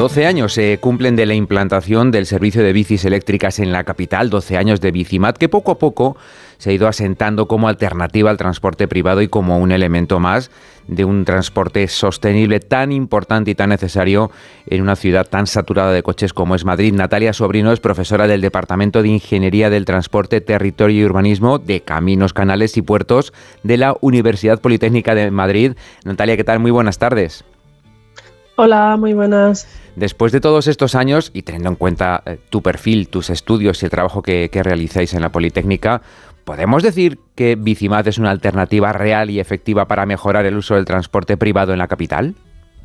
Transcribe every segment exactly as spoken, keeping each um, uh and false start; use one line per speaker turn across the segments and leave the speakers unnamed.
doce años se cumplen de la implantación del servicio de bicis eléctricas en la capital, doce años de Bicimat, que poco a poco se ha ido asentando como alternativa al transporte privado y como un elemento más de un transporte sostenible tan importante y tan necesario en una ciudad tan saturada de coches como es Madrid. Natalia Sobrino es profesora del Departamento de Ingeniería del Transporte, Territorio y Urbanismo de Caminos, Canales y Puertos de la Universidad Politécnica de Madrid. Natalia, ¿qué tal? Muy buenas tardes.
Hola, muy buenas.
Después de todos estos años y teniendo en cuenta eh, tu perfil, tus estudios y el trabajo que, que realizáis en la Politécnica, ¿podemos decir que Bicimat es una alternativa real y efectiva para mejorar el uso del transporte privado en la capital?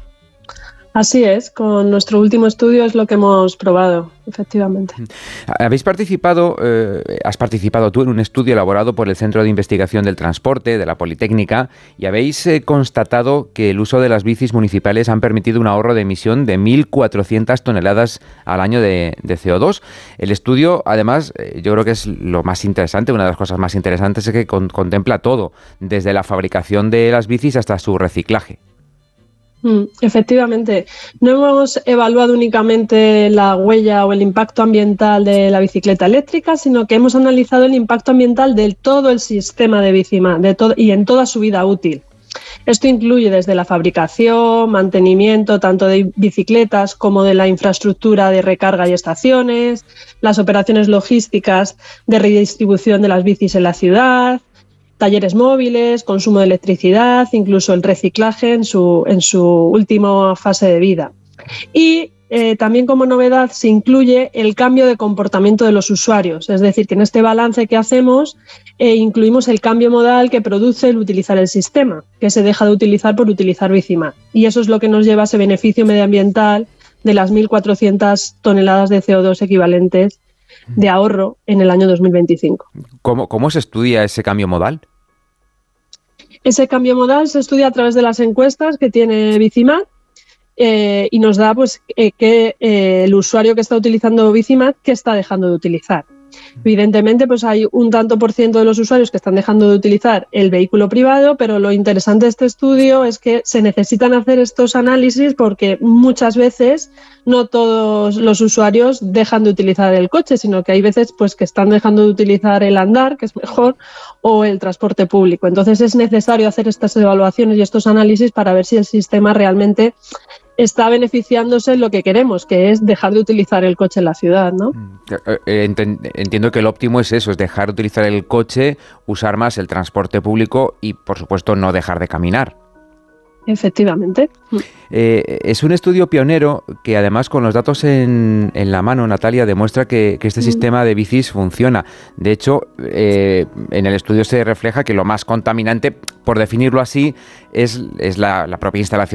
Así es, con nuestro último estudio es lo que hemos probado, efectivamente.
Habéis participado, eh, has participado tú en un estudio elaborado por el Centro de Investigación del Transporte de la Politécnica y habéis eh, constatado que el uso de las bicis municipales han permitido un ahorro de emisión de mil cuatrocientas toneladas al año de, de C O dos. El estudio, además, eh, yo creo que es lo más interesante, una de las cosas más interesantes es que con, contempla todo, desde la fabricación de las bicis hasta su reciclaje.
Mm, efectivamente, no hemos evaluado únicamente la huella o el impacto ambiental de la bicicleta eléctrica, sino que hemos analizado el impacto ambiental de todo el sistema de Bicimat de todo, y en toda su vida útil. Esto incluye desde la fabricación, mantenimiento tanto de bicicletas como de la infraestructura de recarga y estaciones, las operaciones logísticas de redistribución de las bicis en la ciudad, talleres móviles, consumo de electricidad, incluso el reciclaje en su, en su última fase de vida. Y eh, también como novedad se incluye el cambio de comportamiento de los usuarios, es decir, que en este balance que hacemos eh, incluimos el cambio modal que produce el utilizar el sistema, que se deja de utilizar por utilizar Bicimat. Y eso es lo que nos lleva a ese beneficio medioambiental de las mil cuatrocientas toneladas de C O dos equivalentes de ahorro en el año dos mil veinticinco.
¿Cómo, cómo se estudia ese cambio modal?
Ese cambio modal se estudia a través de las encuestas que tiene Bicimat eh, y nos da pues eh, que eh, el usuario que está utilizando Bicimat, ¿qué está dejando de utilizar? Evidentemente, pues hay un tanto por ciento de los usuarios que están dejando de utilizar el vehículo privado, pero lo interesante de este estudio es que se necesitan hacer estos análisis porque muchas veces no todos los usuarios dejan de utilizar el coche, sino que hay veces pues que están dejando de utilizar el andar, que es mejor, o el transporte público. Entonces es necesario hacer estas evaluaciones y estos análisis para ver si el sistema realmente está beneficiándose en lo que queremos, que es dejar de utilizar el coche en la ciudad, ¿no?
Entiendo que el óptimo es eso, es dejar de utilizar el coche, usar más el transporte público y, por supuesto, no dejar de caminar.
Efectivamente.
Eh, es un estudio pionero que además con los datos en, en la mano, Natalia, demuestra que, que este mm. sistema de bicis funciona. De hecho, eh, en el estudio se refleja que lo más contaminante, por definirlo así, es, es la, la propia instalación